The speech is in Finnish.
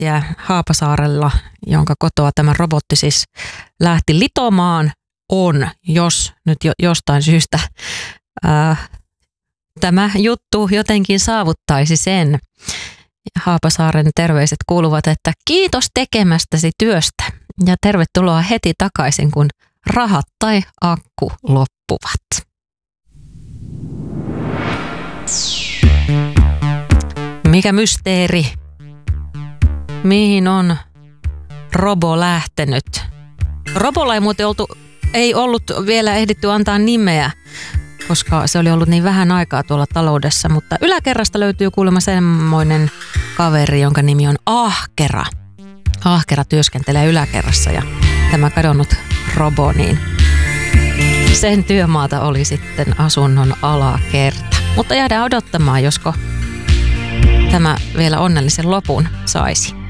robottia Haapasaarella, jonka kotoa tämä robotti siis lähti litomaan, on, jos nyt jostain syystä tämä juttu jotenkin saavuttaisi sen. Haapasaaren terveiset kuuluvat, että kiitos tekemästäsi työstä ja tervetuloa heti takaisin, kun rahat tai akku loppuvat. Mikä mysteeri? Mihin on robo lähtenyt? Robolla ei muuten ei ollut vielä ehditty antaa nimeä, koska se oli ollut niin vähän aikaa tuolla taloudessa, mutta yläkerrasta löytyy kuulemma semmoinen kaveri, jonka nimi on Ahkera. Ahkera työskentelee yläkerrassa ja tämä kadonnut robo, niin sen työmaata oli sitten asunnon alakerta. Mutta jäädään odottamaan, josko tämä vielä onnellisen lopun saisi.